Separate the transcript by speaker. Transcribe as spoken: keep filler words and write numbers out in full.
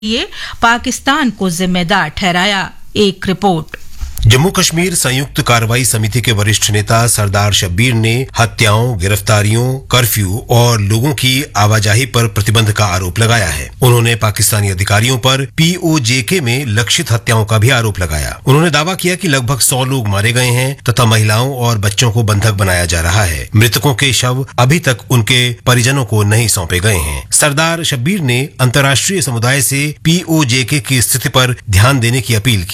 Speaker 1: लिए पाकिस्तान को जिम्मेदार ठहराया। एक रिपोर्ट।
Speaker 2: जम्मू कश्मीर संयुक्त कार्रवाई समिति के वरिष्ठ नेता सरदार शब्बीर ने हत्याओं, गिरफ्तारियों, कर्फ्यू और लोगों की आवाजाही पर प्रतिबंध का आरोप लगाया है। उन्होंने पाकिस्तानी अधिकारियों पर पीओजेके में लक्षित हत्याओं का भी आरोप लगाया। उन्होंने दावा किया कि लगभग सौ लोग मारे गए हैं तथा महिलाओं और बच्चों को बंधक बनाया जा रहा है। मृतकों के शव अभी तक उनके परिजनों को नहीं सौंपे गए हैं। सरदार शब्बीर ने अंतर्राष्ट्रीय समुदाय से पीओजेके की स्थिति पर ध्यान देने की अपील की।